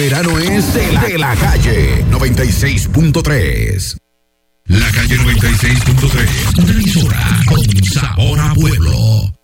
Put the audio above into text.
verano es de la calle 96.3. La calle 96.3, una emisora con sabor a pueblo.